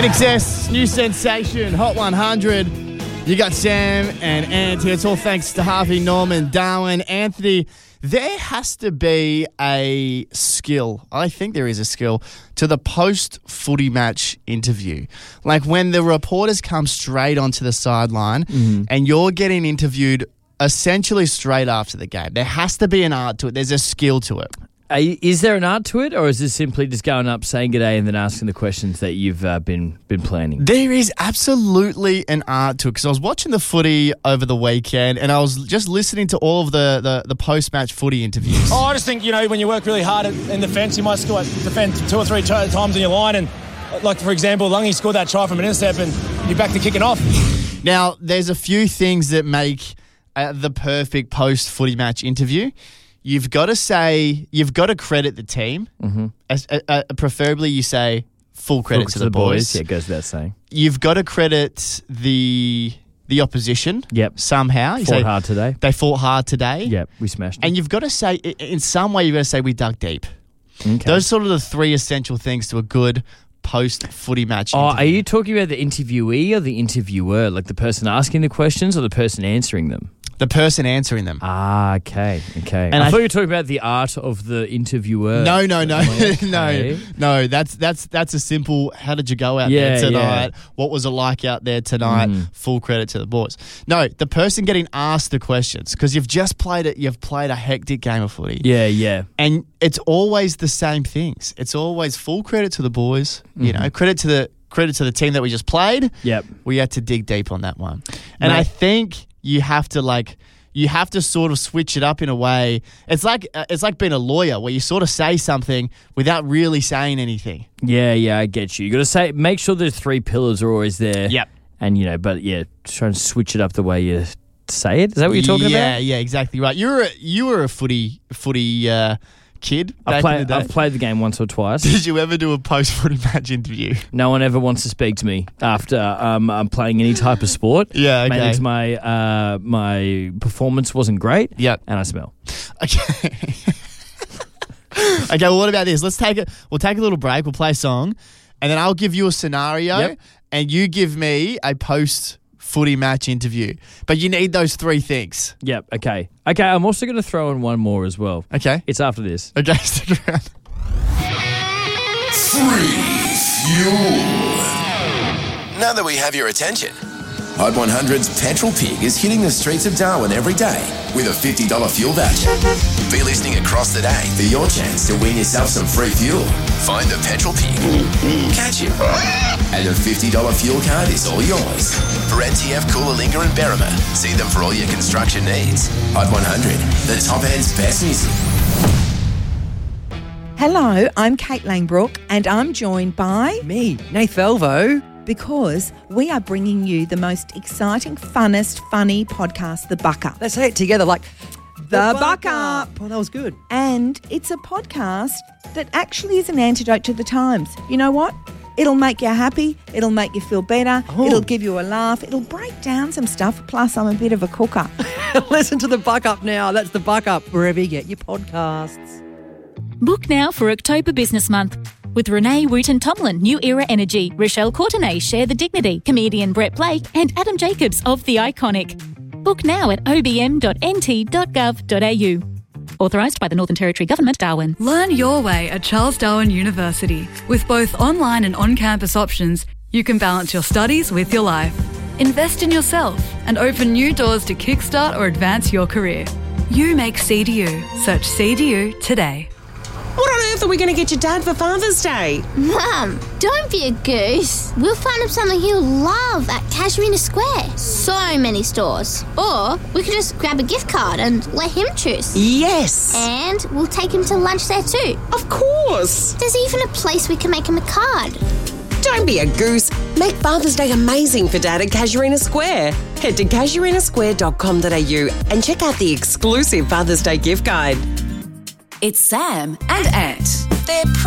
NXS, new sensation, Hot 100. You got Sam and Ant here. It's all thanks to Harvey, Norman, Darwin, Anthony. There has to be a skill, I think there is a skill, to the post-footy match interview. Like when the reporters come straight onto the sideline and you're getting interviewed essentially straight after the game. There has to be an art to it. There's a skill to it. Is there an art to it, or is this simply just going up, saying g'day, and then asking the questions that you've been planning? There is absolutely an art to it, because I was watching the footy over the weekend and I was just listening to all of the post-match footy interviews. Oh, I just think, when you work really hard in defence, you might defend 2 or 3 times in your line, and like, for example, Lungy scored that try from an intercept and you're back to kicking off. Now, there's a few things that make the perfect post-footy match interview. You've got to credit the team. Preferably you say full credit to the boys. Yeah, it goes without saying. You've got to credit the opposition. Yep. Somehow. You fought hard today. They fought hard today. Yep, we smashed them. And you've got to say, in some way, you've got to say we dug deep. Okay. Those are sort of the 3 essential things to a good post-footy match interview. Are you talking about the interviewee or the interviewer? Like the person asking the questions or the person answering them? The person answering them. Ah, okay. And I thought you were talking about the art of the interviewer. No. Okay. No. That's a simple. How did you go out there tonight? Yeah. What was it like out there tonight? Full credit to the boys. No, the person getting asked the questions, because you've just played it. You've played a hectic game of footy. Yeah. And it's always the same things. It's always full credit to the boys. Credit to the team that we just played. Yep. We had to dig deep on that one, and I think. You have to sort of switch it up in a way. It's like being a lawyer, where you sort of say something without really saying anything. Yeah, I get you. You got to make sure the 3 pillars are always there. Yep. And try and switch it up the way you say it. Is that what you're talking about? Yeah, exactly right. You were a footy kid back in the day. I've played the game once or twice. Did you ever do a post-footy match interview? No one ever wants to speak to me after I'm playing any type of sport. Yeah, okay. Mainly 'cause my performance wasn't great. Yep. And I smell. Okay. Okay, well, what about this? We'll take a little break, we'll play a song, and then I'll give you a scenario, and you give me a post-footy match interview. But you need those 3 things. Yep, okay. Okay, I'm also going to throw in one more as well. Okay. It's after this. Okay, stick around. Free fuel. Now that we have your attention, Hot 100's Petrol Pig is hitting the streets of Darwin every day with a $50 fuel voucher. Be listening across the day for your chance to win yourself some free fuel. Find the Petrol Pig, catch him, and a $50 fuel card is all yours. For NTF, Coolalingga and Berrima, see them for all your construction needs. Hot 100, the top end's best music. Hello, I'm Kate Langbrook and I'm joined by... Me, Nath Velvo. Because we are bringing you the most exciting, funnest, funny podcast, The Buck Up. Let's say it together like... The Buck Up. Oh, that was good. And it's a podcast that actually is an antidote to the times. You know what? It'll make you happy. It'll make you feel better. Oh. It'll give you a laugh. It'll break down some stuff. Plus, I'm a bit of a cooker. Listen to The Buck Up now. That's The Buck Up, wherever you get your podcasts. Book now for October Business Month. With Renee Wooten-Tomlin, New Era Energy, Rochelle Courtenay, Share the Dignity, comedian Brett Blake and Adam Jacobs of The Iconic. Book now at obm.nt.gov.au. Authorised by the Northern Territory Government, Darwin. Learn your way at Charles Darwin University. With both online and on-campus options, you can balance your studies with your life. Invest in yourself and open new doors to kickstart or advance your career. You make CDU. Search CDU today. What on earth are we going to get your dad for Father's Day? Mum, don't be a goose. We'll find him something he'll love at Casuarina Square. So many stores. Or we could just grab a gift card and let him choose. Yes. And we'll take him to lunch there too. Of course. There's even a place we can make him a card. Don't be a goose. Make Father's Day amazing for Dad at Casuarina Square. Head to casuarinasquare.com.au and check out the exclusive Father's Day gift guide. It's Sam and Ant. They're